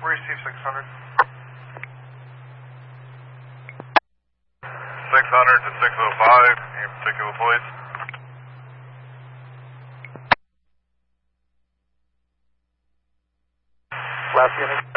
Receive 600. 600 to 605, any particular place? Last unit.